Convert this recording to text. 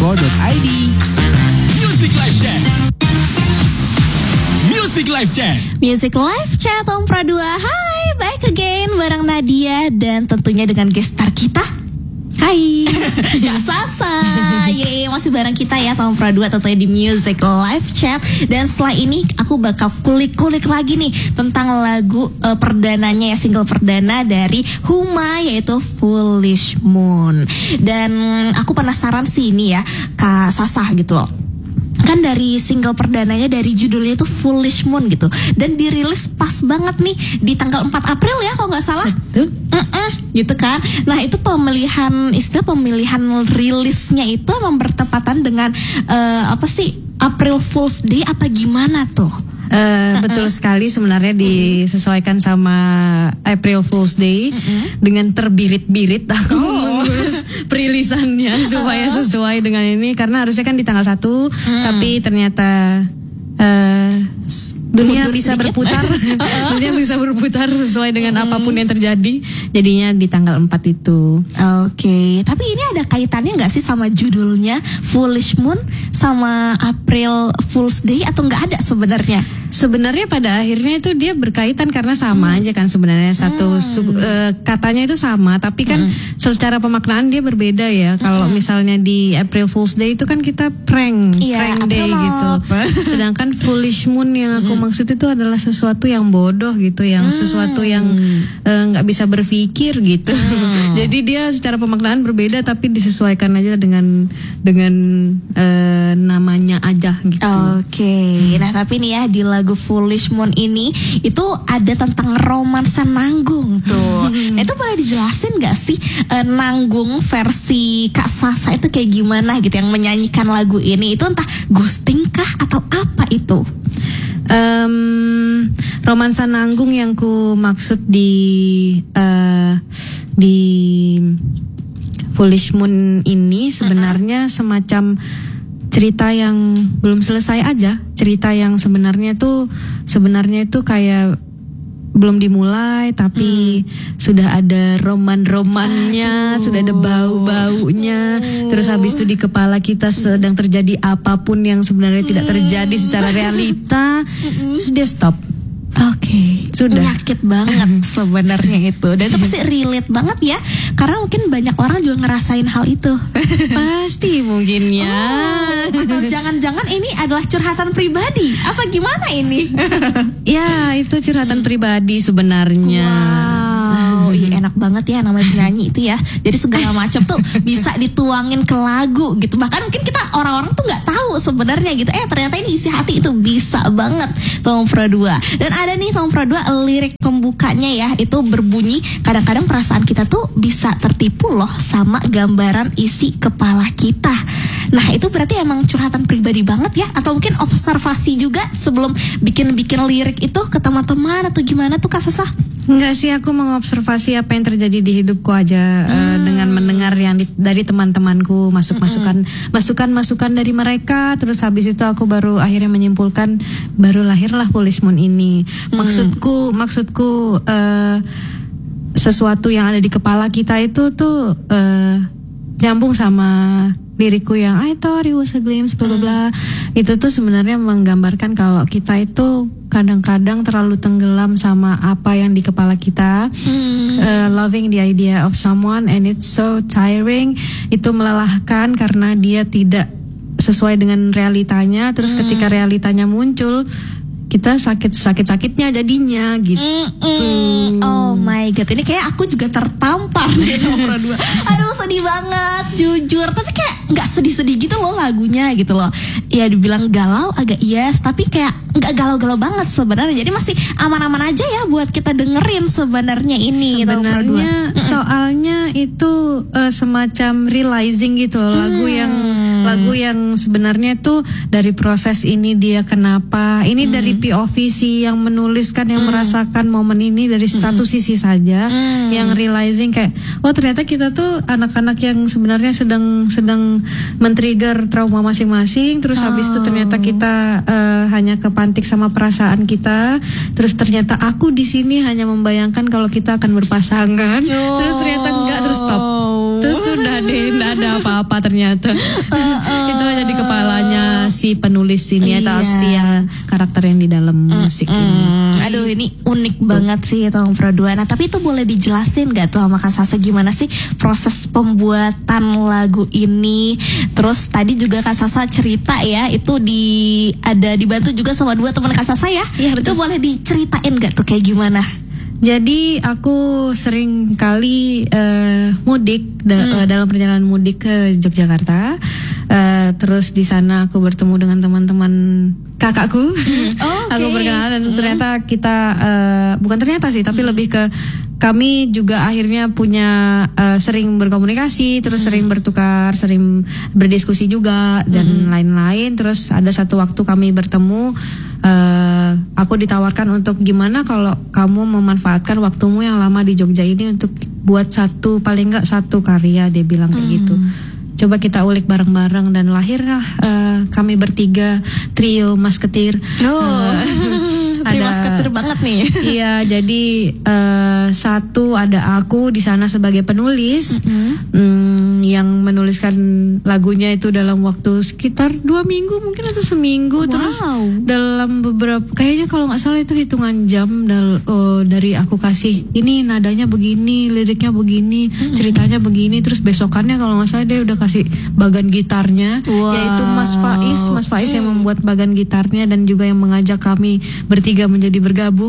@music.co.id. Music Live Chat. Music Live Chat. Music Live Chat Om Pro 2. Hai, back again bareng Nadia dan tentunya dengan guest star kita. Hai, Kak Sasa. Yeay, masih bareng kita ya Tom Pro 2 tentunya di Music Live Chat. Dan setelah ini aku bakal kulik-kulik lagi nih tentang lagu perdananya ya, single perdana dari Huma yaitu Foolish Moon. Dan aku penasaran sih ini ya Kak Sasa gitu loh. Kan dari single perdananya dari judulnya itu Foolish Moon gitu. Dan dirilis pas banget nih di tanggal 4 April ya kalau nggak salah. Betul. Gitu kan. Nah itu pemilihan rilisnya itu emang bertepatan dengan April Fool's Day apa gimana tuh? Betul sekali, sebenarnya disesuaikan sama April Fool's Day dengan terbirit-birit aku mengurus perilisannya supaya sesuai dengan ini, karena harusnya kan di tanggal 1 tapi ternyata dunia bisa berputar dunia bisa berputar sesuai dengan apapun yang terjadi, jadinya di tanggal 4 itu. Oke, tapi ini ada kaitannya nggak sih sama judulnya Foolish Moon sama April Fool's Day atau nggak ada sebenarnya? Sebenarnya pada akhirnya itu dia berkaitan karena sama aja kan sebenarnya, satu katanya itu sama, tapi kan secara pemaknaan dia berbeda ya. Kalau misalnya di April Fool's Day itu kan kita prank day gitu. Sedangkan Foolish Moon yang aku maksud itu adalah sesuatu yang bodoh gitu, yang sesuatu yang nggak bisa berpikir gitu. Jadi dia secara pemaknaan berbeda tapi disesuaikan aja dengan namanya aja gitu. Oke. Nah tapi nih ya di lagu Foolish Moon ini itu ada tentang romansa nanggung tuh. Nah itu boleh dijelasin gak sih nanggung versi Kak Sasa itu kayak gimana gitu yang menyanyikan lagu ini? Itu entah ghosting kah atau apa itu? Romansa nanggung yang ku maksud di Foolish Moon ini sebenarnya semacam cerita yang belum selesai aja, cerita yang sebenarnya itu kayak belum dimulai tapi sudah ada romannya, sudah ada bau-baunya. Terus habis itu di kepala kita sedang terjadi apapun yang sebenarnya tidak terjadi secara realita. Terus dia stop. Oke, sudah. Nyakit banget sebenarnya itu. Dan itu pasti relate banget ya, karena mungkin banyak orang juga ngerasain hal itu. Pasti mungkin ya. Atau jangan-jangan ini adalah curhatan pribadi? Apa gimana ini? Ya, itu curhatan pribadi sebenarnya. Wow, enak banget ya namanya penyanyi itu ya. Jadi segala macam tuh bisa dituangin ke lagu gitu. Bahkan mungkin kita orang-orang tuh nggak tahu sebenarnya gitu. Ternyata ini isi hati itu bisa banget Tom Pro 2. Dan ada nih Tom Pro 2 lirik pembukanya ya, itu berbunyi kadang-kadang perasaan kita tuh bisa tertipu loh sama gambaran isi kepala kita. Nah itu berarti emang curhatan pribadi banget ya, atau mungkin observasi juga sebelum bikin lirik itu ke teman-teman atau gimana tuh Kak Sasa? Enggak sih, aku mengobservasi apa yang terjadi di hidupku aja dengan mendengar yang dari teman-temanku, masukan dari mereka. Terus habis itu aku baru akhirnya menyimpulkan, baru lahirlah Foolish Moon ini. Maksudku sesuatu yang ada di kepala kita itu tuh nyambung sama lirikku yang I thought it was a glimpse bla bla bla. Itu tuh sebenarnya menggambarkan kalau kita itu kadang-kadang terlalu tenggelam sama apa yang di kepala kita, loving the idea of someone and it's so tiring. Itu melelahkan karena dia tidak sesuai dengan realitanya. Terus ketika realitanya muncul, kita sakit-sakitnya jadinya gitu. Oh my god, ini kayak aku juga tertampar nih nomor 2. Aduh sedih banget jujur, tapi kayak nggak sedih-sedih gitu loh lagunya gitu loh. Ya dibilang galau agak yes, tapi kayak nggak galau-galau banget sebenarnya. Jadi masih aman-aman aja ya buat kita dengerin sebenarnya ini. Sebenarnya soalnya itu semacam realizing gitu loh, lagu yang sebenarnya tuh dari proses ini dia kenapa ini dari POV si yang menuliskan, yang merasakan momen ini dari satu sisi saja, yang realizing kayak ternyata kita tuh anak-anak yang sebenarnya sedang men-trigger trauma masing-masing. Terus habis itu ternyata kita hanya kepantik sama perasaan kita. Terus ternyata aku di sini hanya membayangkan kalau kita akan berpasangan. Terus ternyata enggak, terus stop. Terus sudah deh, enggak ada apa-apa ternyata. Itu jadi kepalanya si penulis ini atau si yang karakter yang di dalam musik ini. Aduh, ini unik banget sih Tom Pradua. Nah, tapi itu boleh dijelasin gak tuh sama Kak Sasa gimana sih proses pembuatan lagu ini? Terus tadi juga Kak Sasa cerita ya, itu ada dibantu juga sama 2 teman Kak Sasa ya? Iya, itu boleh diceritain gak tuh kayak gimana? Jadi aku sering kali mudik dalam perjalanan mudik ke Yogyakarta. Terus di sana aku bertemu dengan teman-teman kakakku. Aku berkenalan dan ternyata kita bukan ternyata sih, tapi lebih ke kami juga akhirnya punya sering berkomunikasi, terus sering bertukar, sering berdiskusi juga dan lain-lain. Terus ada satu waktu kami bertemu, aku ditawarkan untuk gimana kalau kamu memanfaatkan waktumu yang lama di Jogja ini untuk buat paling nggak satu karya, dia bilang kayak gitu. Coba kita ulik bareng-bareng dan lahirlah kami bertiga, trio Masketir. Trio Masketir banget nih. Iya, jadi satu ada aku di sana sebagai penulis yang menuliskan lagunya itu dalam waktu sekitar 2 minggu mungkin atau seminggu. Terus dalam beberapa, kayaknya kalau nggak salah itu hitungan jam dari aku kasih ini nadanya begini, liriknya begini, ceritanya begini. Terus besokannya kalau nggak salah dia udah kasih bagan gitarnya, yaitu Mas Faiz yang membuat bagan gitarnya dan juga yang mengajak kami bertiga menjadi bergabung.